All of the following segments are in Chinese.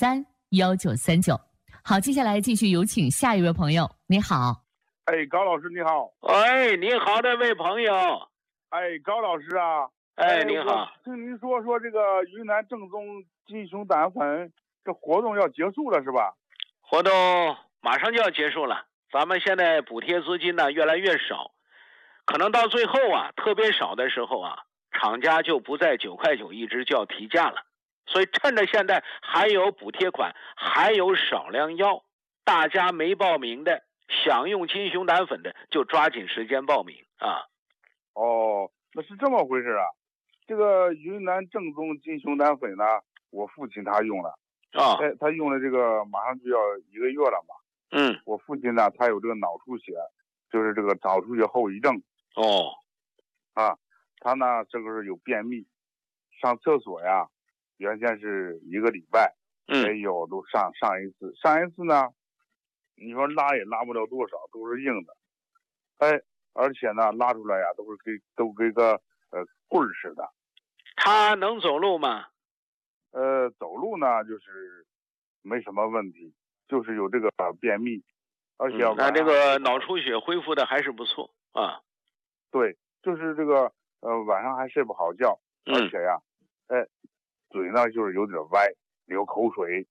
0231939。好，接下来继续有请下一位朋友。你好。 哎，高老师你好。 哎，你好，这位朋友。 哎，高老师啊。 哎，你好。 听您说这个云南正宗金熊胆粉这活动要结束了是吧？ 活动马上就要结束了，咱们现在补贴资金呢越来越少，可能到最后啊特别少的时候啊，厂家就不在9块9一支就要提价了。所以趁着现在还有补贴款，还有少量药，大家没报名的，想用金熊胆粉的就抓紧时间报名啊。 哦，那是这么回事啊。这个云南正宗金熊胆粉呢，我父亲他用了啊，他用了这个马上就要1个月了嘛。我父亲呢，他有这个脑出血，就是这个脑出血后遗症。他呢这个是有便秘，上厕所呀，原先是1个礼拜，没有都上一次呢，你说拉也拉不了多少，都是硬的。而且呢拉出来呀都跟个棍儿似的。 他能走路吗？ 走路呢就是没什么问题，就是有这个便秘，而且那这个脑出血恢复的还是不错啊。 对，就是这个晚上还睡不好觉，而且呀，嘴呢就是有点歪，流口水。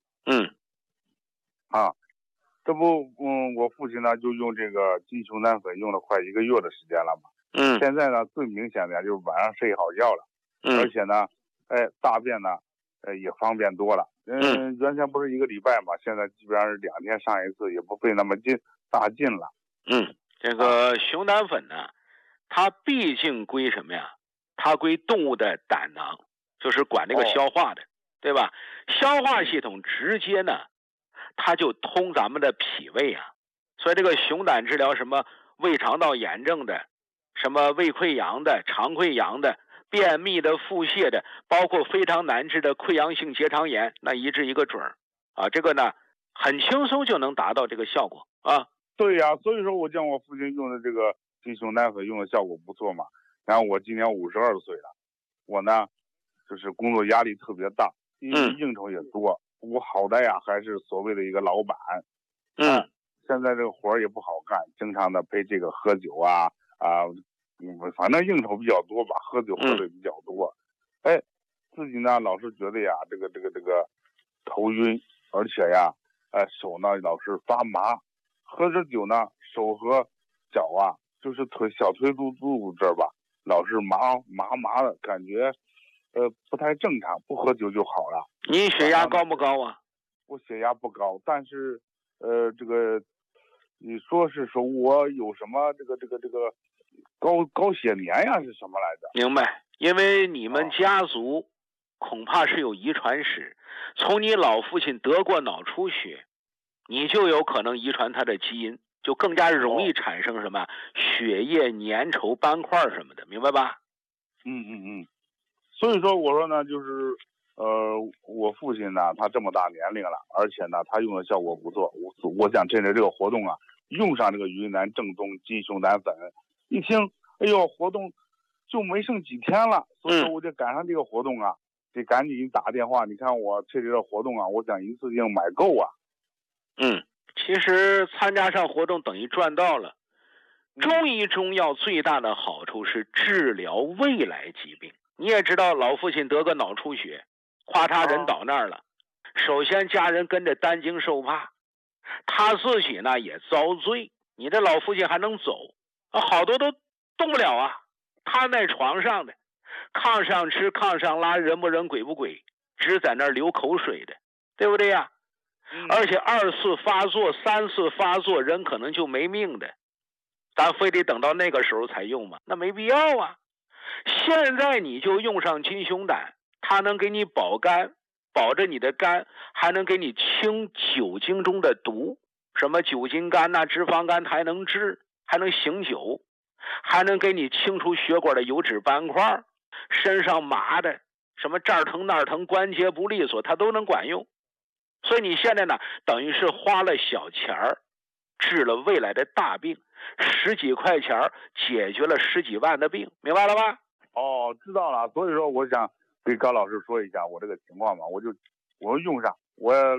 这不我父亲呢就用这个金熊胆粉用了快1个月的时间了嘛。现在呢最明显的就是晚上睡好觉了。而且呢大便呢也方便多了。原先不是1个礼拜嘛，现在基本上是2天上一次，也不费那么大劲了。 这个熊胆粉呢，它毕竟归什么呀？它归动物的胆囊，就是管这个消化的，对吧？消化系统直接呢它就通咱们的脾胃啊。所以这个熊胆治疗什么胃肠道炎症的，什么胃溃疡的、肠溃疡的、便秘的、腹泻的，包括非常难治的溃疡性结肠炎，那一治一个准儿啊。这个呢很轻松就能达到这个效果啊。 对呀，所以说我见我父亲用的这个金熊胆粉用的效果不错嘛。然后我今年52岁了，我呢就是工作压力特别大，因为应酬也多。我好歹呀还是所谓的一个老板。现在这个活也不好干，经常的陪这个喝酒反正应酬比较多吧，喝酒喝的比较多。自己呢老是觉得呀这个头晕，而且呀手呢老是发麻，喝着酒呢手和脚啊就是小腿肚这儿吧老是麻的感觉，不太正常，不喝酒就好了。 你血压高不高啊？ 我血压不高，但是这个你说我有什么这个高血粘呀是什么来着？ 明白，因为你们家族恐怕是有遗传史，从你老父亲得过脑出血，你就有可能遗传他的基因，就更加容易产生什么血液粘稠斑块什么的，明白吧？ 所以说我说呢就是我父亲呢他这么大年龄了，而且呢他用的效果不错，我想趁着这个活动啊用上这个云南正宗金熊胆粉。一听哎呦活动就没剩几天了，所以说我就赶上这个活动啊，得赶紧打电话，你看我趁这个活动啊，我想一次性买够啊。 其实参加上活动等于赚到了。中医中药最大的好处是治疗未来疾病。你也知道老父亲得个脑出血，夸他人倒那儿了，首先家人跟着担惊受怕，他自己呢也遭罪。你这老父亲还能走好多都动不了啊，瘫在床上的，炕上吃炕上拉，人不人鬼不鬼，只在那儿流口水的，对不对呀？而且2次发作3次发作人可能就没命的，咱非得等到那个时候才用吗？那没必要啊。现在你就用上金熊胆，它能给你保肝，保着你的肝，还能给你清酒精中的毒，什么酒精肝脂肪肝，它还能治，还能醒酒，还能给你清除血管的油脂斑块，身上麻的什么这儿疼那儿疼，关节不利索，它都能管用。所以你现在呢等于是花了小钱儿治了未来的大病，10几块钱解决了10几万的病，明白了吧？ 知道了。所以说我想对高老师说一下我这个情况嘛，我用上，我